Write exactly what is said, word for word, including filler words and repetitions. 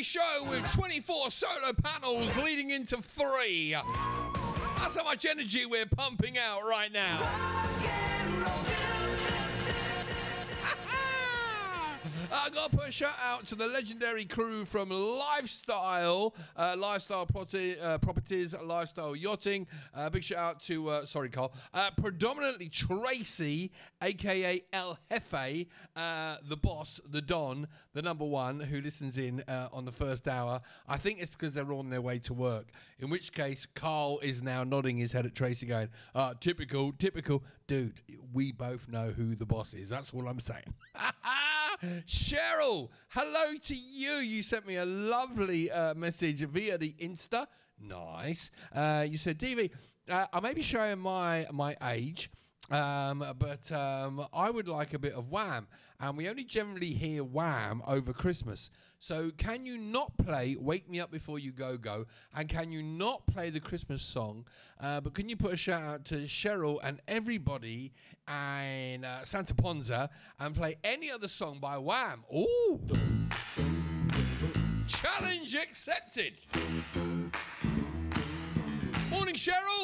show with twenty-four solar panels leading into three. That's how much energy we're pumping out right now. I got to put a shout out to the legendary crew from Lifestyle, uh, Lifestyle Property, uh, Properties, Lifestyle Yachting. Uh, big shout out to, uh, sorry, Carl, uh, predominantly Tracy, aka El Jefe, uh, the boss, the Don, the number one, who listens in uh, on the first hour. I think it's because they're on their way to work. In which case, Carl is now nodding his head at Tracy, going, uh, "Typical, typical, dude. We both know who the boss is. That's all I'm saying." Cheryl, hello to you. You sent me a lovely uh, message via the Insta. Nice. Uh, you said, D V, uh, I may be showing my my age, um, but um, I would like a bit of Wham. And we only generally hear Wham over Christmas. So can you not play Wake Me Up Before You Go Go? And can you not play the Christmas song? Uh, but can you put a shout out to Cheryl and everybody and uh, Santa Ponza and play any other song by Wham? Ooh. Challenge accepted. Morning, Cheryl.